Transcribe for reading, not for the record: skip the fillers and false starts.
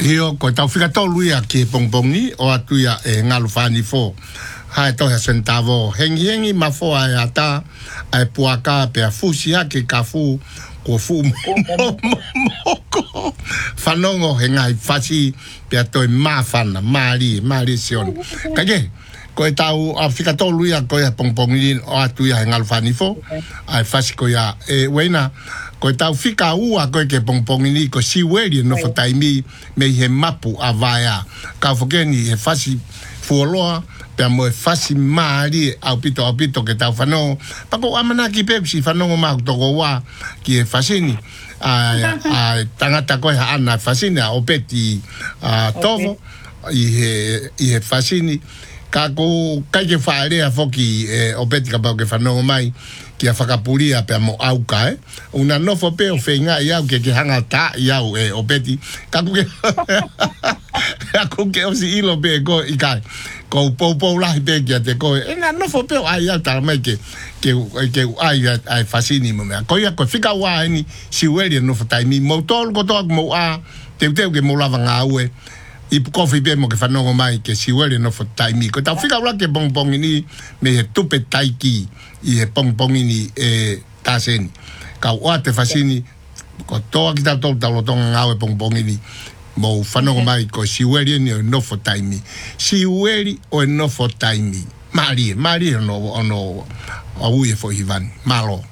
Hio ko tau whika tolu ia ki pongpongi o atu ia e ngalu whani fo. Hae tohe centavo hengi mafo ai ata ai puaka pe a fusi hake ka fu ko fu moko. Whanongo he ngai whasi pe a toi mawhana, maari sion. Kage, ko e tau a whika tolu ia ko ia pongpongi o atu ia he ngalu whani fo. Ai whasi ko ia e weina ko tau fika ua ko ke pongpongi ni ko siweri no fotaimi me he mapu avaya ka fokeni e fasi fuoloa pe mo fasi mari au pito ke tau fano pako amana ki pepsi fano ma to wa ki e fasini a tangata ko ha ana fasini a opeti tovo i he fasini ka ko ka ke fare a foki opeti ka pa ke fano mai ki a whakapuria pe mo auka una nofo pe o whenga iau ke hanga ta iau o peti kaku ke o si ilo pe ko i kai ko pou lahi pe ki a te ko na nofo pe o ai au tala mai ke ai fasini mo mea ko ia ko whika waa ni si weri nofo taimi mo tolu ko toak mo a teu ke mo lava ngā ue i kofi pe mo ke whanongo mai ke siwere no fo taimi. Ko tau whika ula ke pongpongi ni me he tupe taiki i he pongpongi ni tāseni. Ka ua te whasini ko toa ki tau tau lotonga ngau e pongpongi ni mo whanongo mai ko siwere ni o no fo taimi. Siwere o no fo taimi. Marie no o ue fo hivani. Malo.